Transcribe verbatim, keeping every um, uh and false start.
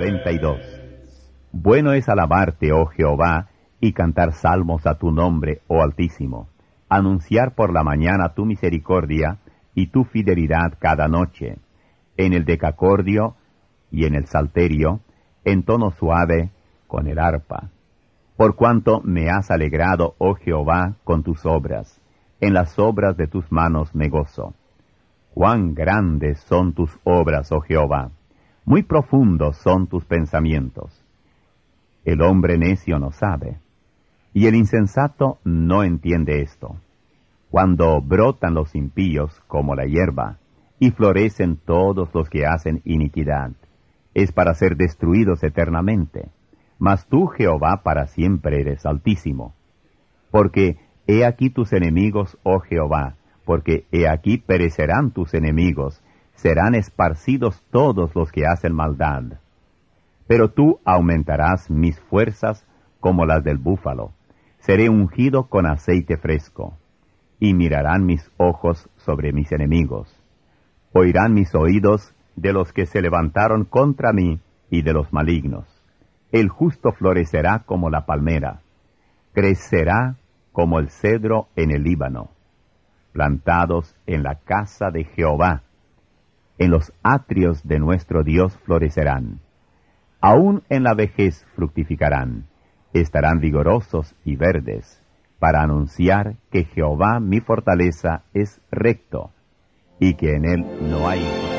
noventa y dos. Bueno es alabarte, oh Jehová, y cantar salmos a tu nombre, oh Altísimo, anunciar por la mañana tu misericordia y tu fidelidad cada noche, en el decacordio y en el salterio, en tono suave, con el arpa. Por cuanto me has alegrado, oh Jehová, con tus obras, en las obras de tus manos me gozo. Cuán grandes son tus obras, oh Jehová, muy profundos son tus pensamientos. El hombre necio no sabe, y el insensato no entiende esto. Cuando brotan los impíos como la hierba, y florecen todos los que hacen iniquidad, es para ser destruidos eternamente. Mas tú, Jehová, para siempre eres altísimo. Porque he aquí tus enemigos, oh Jehová, porque he aquí perecerán tus enemigos, serán esparcidos todos los que hacen maldad. Pero tú aumentarás mis fuerzas como las del búfalo, seré ungido con aceite fresco, y mirarán mis ojos sobre mis enemigos. Oirán mis oídos de los que se levantaron contra mí y de los malignos. El justo florecerá como la palmera, crecerá como el cedro en el Líbano, plantados en la casa de Jehová, en los atrios de nuestro Dios florecerán. Aún en la vejez fructificarán, estarán vigorosos y verdes, para anunciar que Jehová mi fortaleza es recto, y que en él no hay